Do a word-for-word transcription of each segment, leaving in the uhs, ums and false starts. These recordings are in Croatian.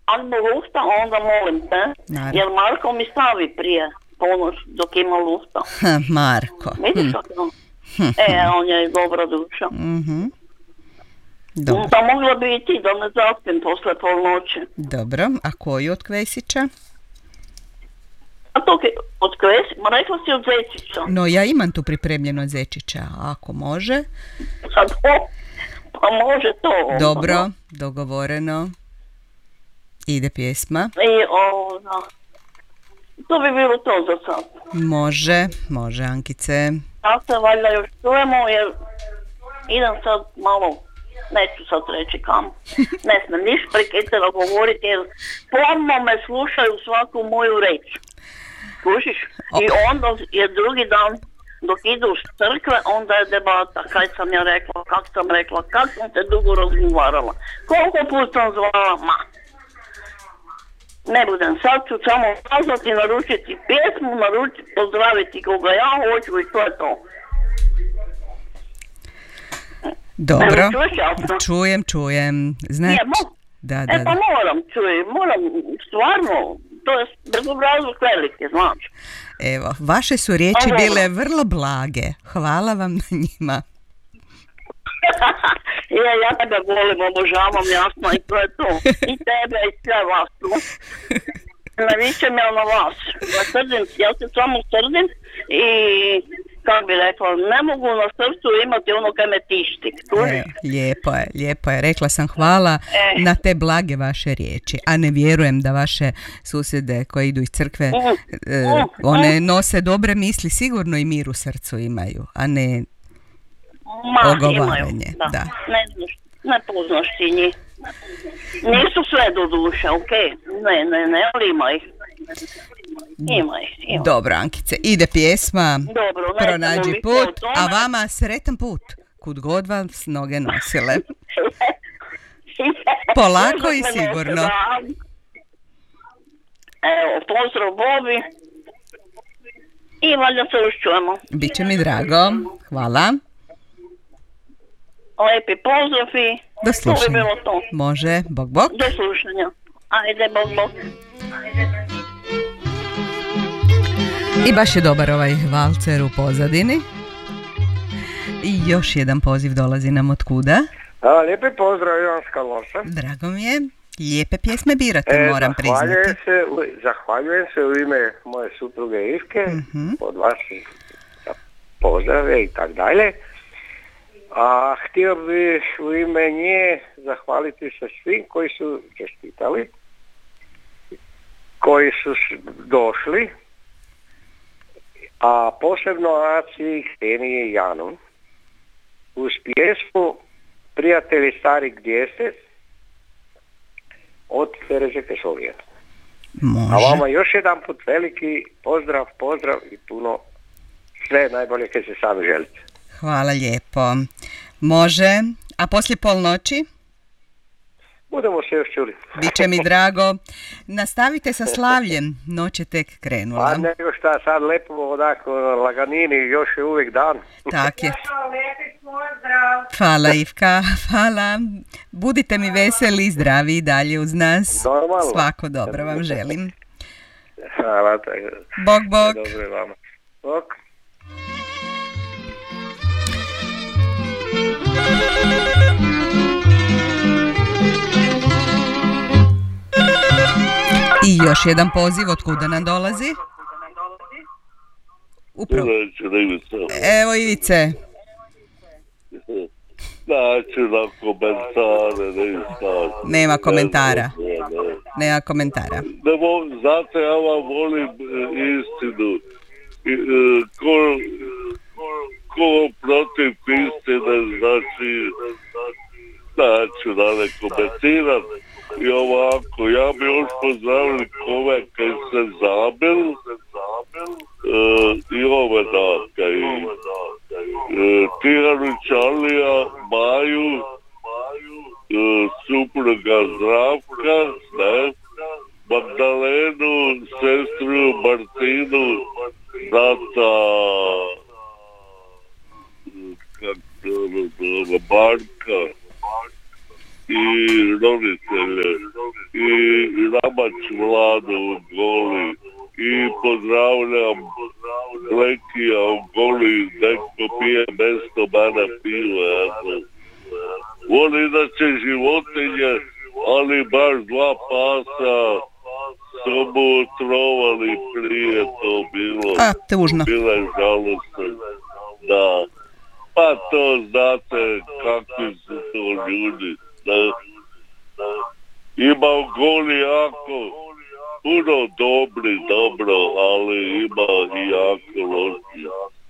Ako bu lufta, onda molim te, Naravno. jer Marko mi stavi prije ponoć dok ima lufta. Ha, Marko. Vidiš Hm. kako? E, on je dobra duša. Mhm. Dobro. Pa mogla bi i ti da ne zaspim posle polnoći. Dobro, a koji od Kvesića? A to ke, od Kvesića, ma rekla si od Zečića. No, ja imam tu pripremljeno od Zečića, ako može. Sad, o, pa može to. onda, Dobro, da. dogovoreno. Ide pjesma. I o, da. To bi bilo to za sad. Može, može, Ankice. Ja se valjda još čujemo jer idem sad malo, neću sad reći kam. Ne smijem niš preketera govoriti jer pomno me slušaju svaku moju reč. Slušiš? I onda je drugi dan dok idu u crkve, onda je debata kaj sam ja rekla, kak sam rekla, kak sam te dugo razgovarala. Koliko put sam zvala, ma. Ne budem, sad ću samo kazati, naručiti pjesmu, naručiti, pozdraviti koga ja hoću i to je to. Dobro, Evo, čuješ jasno? čujem, čujem. Znači, Je, mo- da, da, E pa da. moram, čuj, moram, stvarno, to je bezobrazluk veliki, znači. Evo, vaše su riječi Evo. bile vrlo blage. Hvala vam na njima. Ja, ja tebe volim, obožavam, jasno, i to je to. I tebe, i sve vas tu. Ne vičem ja na vas. Ne srdim, ja se samo srdim i, kako bi rekla, ne mogu na srcu imati ono kaj me tišti. E, lijepo je, lijepo je. Rekla sam hvala E. na te blage vaše riječi. A ne vjerujem da vaše susjede koje idu iz crkve, Mm, e, mm, one nose dobre misli, sigurno i mir u srcu imaju, a ne Ma, ogovaranje. imaju, da. Da. Ne znaš, ne poznaš ti njih. Nisu sve do duše, okej. Ne, ne, ne, ali ima ih. Ima ih, ima. Dobro, Ankice, ide pjesma. Dobro, ne Pronađi znamo više put, o tome. a vama sretan put. Kud god vas noge nosile. Polako i sigurno. Evo, pozdrav Bobi. I valjda se još čujemo. Biće mi drago. Hvala. Lepi pozdrav i Do to bi slušanja. bilo to. Može, bok bok. Do slušanja. Ajde, bok, bok. I baš je dobar ovaj valcer u pozadini. I još jedan poziv dolazi nam od kuda. A, lijepi pozdrav, Ivan Skalosa. Drago mi je. Lijepe pjesme birate, moram zahvaljujem priznati. se, u, zahvaljujem se u ime moje supruge Ivke, Mhm. od vas za pozdrave i tak dalje. A htio bih u ime nje zahvaliti se svim koji su čestitali, koji su s- došli, a posebno Aci, Kseniji i Janu, uz pjesmu Prijatelji stari gdje ste, od Tereze Kesovije. A Može. vama još jedan put veliki pozdrav, pozdrav i puno sve najbolje kad se sami želite. Hvala lijepo. Može. A poslije polnoći? Budemo se još čuli. Biće mi drago. Nastavite sa slavljem. Noć je tek krenula. A nego šta, sad lepo onako laganini, još je uvijek dan. Tak je. Hvala Ivka, hvala. Budite mi veseli i zdravi i dalje uz nas. Normalno. Svako dobro vam želim. Hvala, tako. Bok, bok. Dobro je vama. Bok. I još jedan poziv, od kuda nam dolazi? Upravo. Evo Ivice. Znači, na komentare, ništa. Nema komentara. Nema komentara. Ne mo- znate, ja vam volim e, istinu. I, e, ko, ko protiv istine, znači, znači, da ne komentiram. I ovako, ja bi još pozdravili kove kaj se zabel, e, i ove daka, i e, Tihanu Čalija, Maju, e, supruga Zdravka, ne, Magdalenu, sestru Martinu, brata, kako to ono, Marka, i roditelje i Ramač Vlado u Goli i pozdravljam Lekija u Goli, neko pije mesto mana piva. On inače životinje, ali baš dva pasa su mu otrovali prije, to bilo. A, tužno. Bila je žalostno. Da. Pa to znate kakvi su to ljudi. Da. Ima u Goli jako puno dobri, dobro, ali ima i jako loši.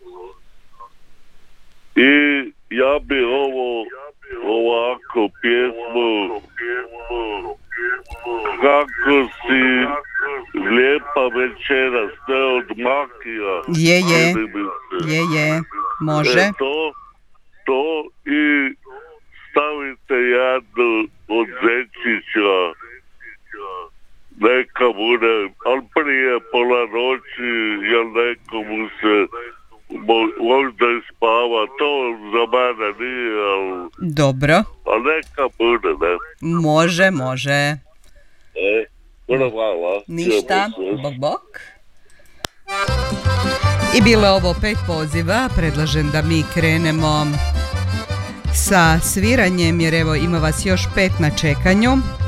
I ja bi ovo ovako pjesmu Kako si lijepa večeras, sve od Makija. Je, je, je, je, može. E, to, to i stavite jednu od Zečića, neka bude, ali prije pola noći, jer nekomu se možda i spava, to za mene nije, ali... Dobro. A neka bude, ne? Može, može. E, puno hvala. Ništa, bok bok. I bilo je ovo pet poziva, predlažem da mi krenemo sa sviranjem, jer evo ima vas još pet na čekanju.